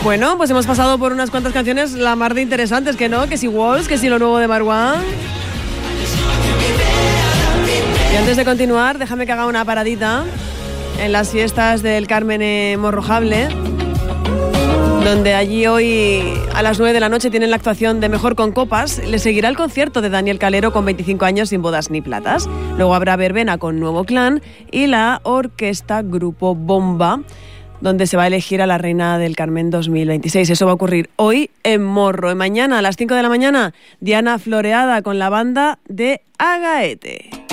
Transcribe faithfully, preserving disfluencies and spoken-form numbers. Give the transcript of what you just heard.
Bueno, pues hemos pasado por unas cuantas canciones la mar de interesantes, que no, que si Walls, que si lo nuevo de Marwan. Y antes de continuar, déjame que haga una paradita en las fiestas del Carmen Morrojable, donde allí hoy a las nueve de la noche tienen la actuación de Mejor con Copas. Le seguirá el concierto de Daniel Calero con veinticinco años sin bodas ni platas. Luego habrá verbena con Nuevo Clan y la orquesta Grupo Bomba, donde se va a elegir a la Reina del Carmen dos mil veintiséis. Eso va a ocurrir hoy en Morro. Y mañana a las cinco de la mañana, Diana Floreada con la banda de Agaete.